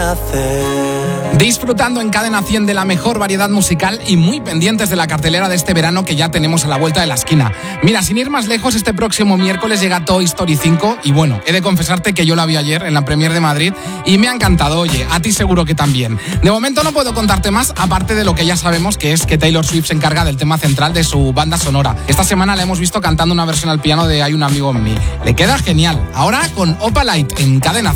renacer. Disfrutando en Cadena 100 de la mejor variedad musical y muy pendientes de la cartelera de este verano que ya tenemos a la vuelta de la esquina. Mira, sin ir más lejos, este próximo miércoles llega Toy Story 5 y bueno, he de confesarte que yo la vi ayer en la Premier de Madrid y me ha encantado. Oye, a ti seguro que también. De momento no puedo contarte más, aparte de lo que ya sabemos, que es que Taylor Swift se encarga del tema central de su banda sonora. Esta semana la hemos visto cantando una versión al piano de Hay un amigo en mí. Le queda genial. Ahora con Opalite en Cadena